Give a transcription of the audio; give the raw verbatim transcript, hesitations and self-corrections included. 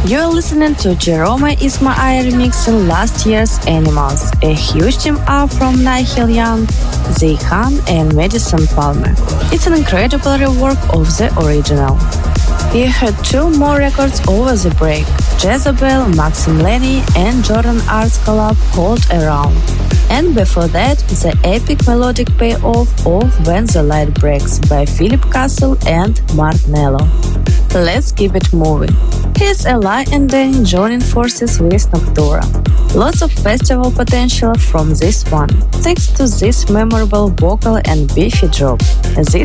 You're listening to Jerome Isma-Aye remixing last year's Animals, a huge team up from Nigel Young, Zay Khan and Madison Palmer. It's an incredible rework of the original. We heard two more records over the break, Jezebel, Maxim Lenny and Jordan Art's collab Hold Around. And before that, the epic melodic payoff of When the Light Breaks by Philip Castle and Martinello. Let's keep it moving. Here's Eli and Danny joining forces with Noctura. Lots of festival potential from this one, thanks to this memorable vocal and beefy drop. This